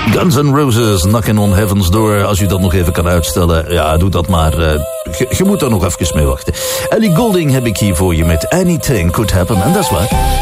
Guns N' Roses, Knockin' on Heaven's Door. Als u dat nog even kan uitstellen, ja, doe dat maar. Je moet er nog even mee wachten. Ellie Goulding heb ik hier voor je met Anything Could Happen. En dat is waar.